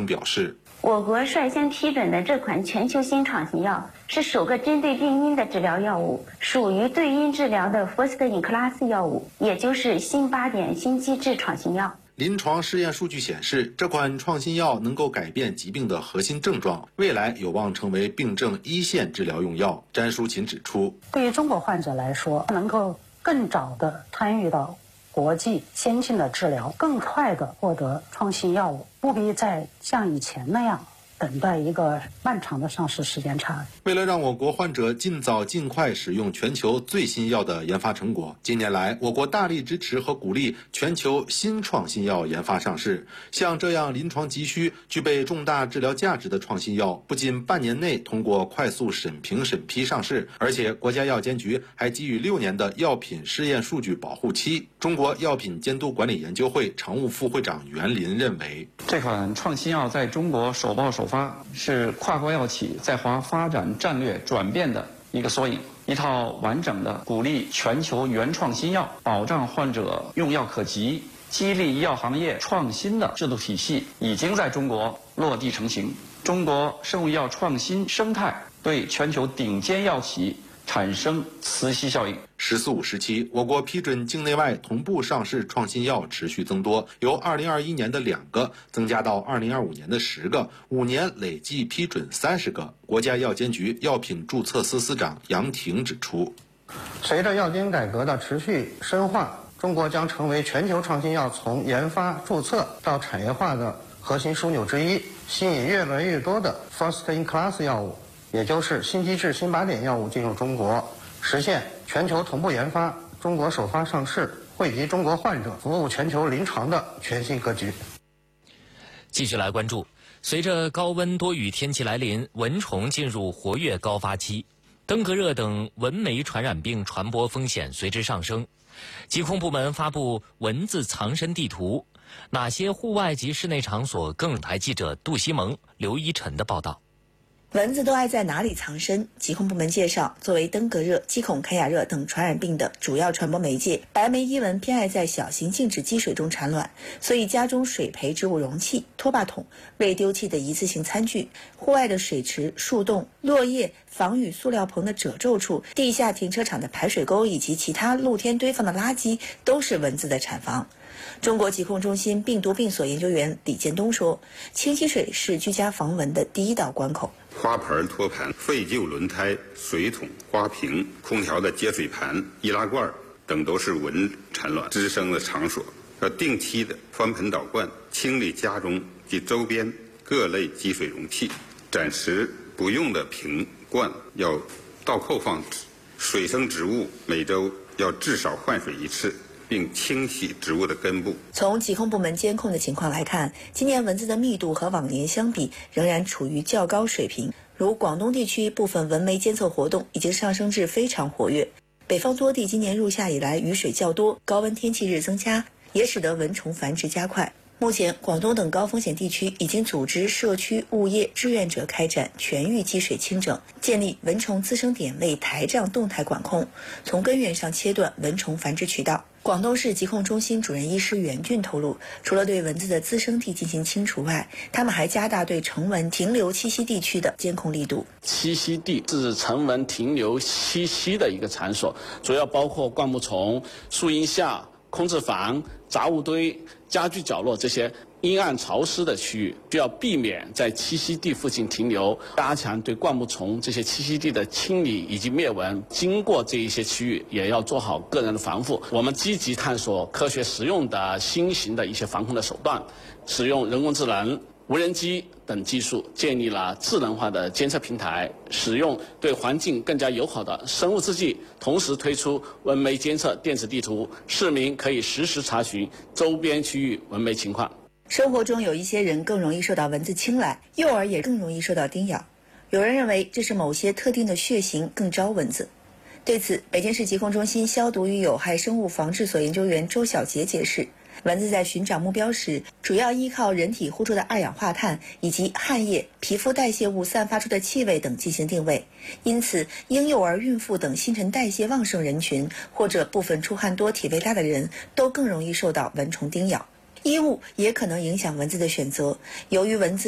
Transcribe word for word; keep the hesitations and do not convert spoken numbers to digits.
表示， 我国率先批准的这款全球新创新药是首个针对病因的治疗药物，属于对因治疗的 First in Class 药物，也就是新靶点新机制创新药。 临床试验数据显示，这款创新药能够改变疾病的核心症状，未来有望成为病症一线治疗用药。詹淑琴指出， 对于中国患者来说，能够更早的参与到国际先进的治疗，更快的获得创新药物，不必再像以前那样等待一个漫长的上市时间差。 为了让我国患者尽早尽快使用全球最新药的研发成果，近年来我国大力支持和鼓励全球新创新药研发上市。像这样临床急需、具备重大治疗价值的创新药，不仅半年内通过快速审评审批上市，而且国家药监局还给予六年的药品试验数据保护期。中国药品监督管理研究会常务副会长袁林认为， 这款创新药在中国首报首发，是跨国药企在华发展战略转变的一个缩影。一套完整的鼓励全球原创新药、保障患者用药可及、激励医药行业创新的制度体系已经在中国落地成型。中国生物医药创新生态对全球顶尖药企产生磁吸效应。 十四五时期，我国批准境内外同步上市创新药持续增多，由二零二一年的两个增加到二零二五年的十个，五年累计批准三十个。国家药监局药品注册司司长杨婷指出， 随着药监改革的持续深化，中国将成为全球创新药从研发、注册到产业化的核心枢纽之一，吸引越来越多的 First in Class 药物，也就是新机制新靶点药物进入中国，实现全球同步研发、中国首发上市、惠及中国患者、服务全球临床的全新格局。 继续来关注，随着高温多雨天气来临，蚊虫进入活跃高发期，登革热等蚊媒传染病传播风险随之上升。疾控部门发布蚊子藏身地图，哪些户外及室内场所更？台记者杜西蒙、刘一晨的报道。 蚊子都爱在哪里藏身？疾控部门介绍，作为登革热、鸡孔坎亚热等传染病的主要传播媒介，白眉伊蚊偏爱在小型静止积水中产卵，所以家中水培植物容器、拖把桶、未丢弃的一次性餐具、户外的水池、树洞、落叶、防雨塑料棚的褶皱处、地下停车场的排水沟以及其他露天堆放的垃圾，都是蚊子的产房。中国疾控中心病毒病所研究员李建东说，清洗水是居家防蚊的第一道关口。 花盆、托盘、废旧轮胎、水桶、花瓶、空调的接水盘、易拉罐等都是蚊产卵滋生的场所，要定期的翻盆倒罐，清理家中及周边各类积水容器，暂时不用的瓶罐要倒扣放置，水生植物每周要至少换水一次，并清洗植物的根部。 从疾控部门监控的情况来看，今年蚊子的密度和往年相比仍然处于较高水平，如广东地区部分蚊媒监测活动已经上升至非常活跃。北方多地今年入夏以来雨水较多，高温天气日增加，也使得蚊虫繁殖加快。目前，广东等高风险地区已经组织社区物业志愿者开展全域积水清整，建立蚊虫滋生点位台账动态管控，从根源上切断蚊虫繁殖渠道。广东市疾控中心主任医师袁俊透露，除了对蚊子的滋生地进行清除外，他们还加大对成蚊停留栖息地区的监控力度。 栖息地是成蚊停留栖息的一个场所，主要包括灌木丛、树荫下、空置房、杂物堆、家具角落这些阴暗潮湿的区域，需要避免在栖息地附近停留，加强对灌木丛这些栖息地的清理以及灭蚊。经过这一些区域，也要做好个人的防护。我们积极探索科学实用的新型的一些防控的手段，使用人工智能、无人机等技术，建立了智能化的监测平台，使用对环境更加友好的生物制剂，同时推出蚊媒监测电子地图，市民可以实时查询周边区域蚊媒情况。 生活中有一些人更容易受到蚊子青睐，幼儿也更容易受到叮咬。有人认为这是某些特定的血型更招蚊子。对此，北京市疾控中心消毒与有害生物防治所研究员周小杰解释，蚊子在寻找目标时，主要依靠人体呼出的二氧化碳以及汗液、皮肤代谢物散发出的气味等进行定位。因此，婴幼儿、孕妇等新陈代谢旺盛人群，或者部分出汗多、体味大的人，都更容易受到蚊虫叮咬。衣物也可能影响蚊子的选择，由于蚊子